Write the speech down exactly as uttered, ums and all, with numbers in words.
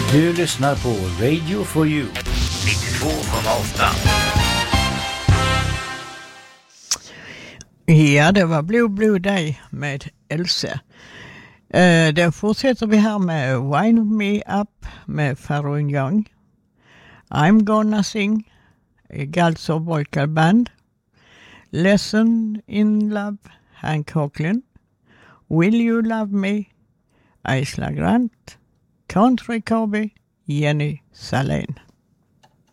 Du lyssnar på Radio for You nittiotvå komma åtta. Ja, det var Blue Blue Day med Else. Uh, då fortsätter vi här med Wind Me Up med Pharoah Young. I'm Gonna Sing, Galso Vocal Band. Lesson in Love, Hank Hocklin. Will You Love Me, Isla Grant. Country Cowboy, Jenny Salén.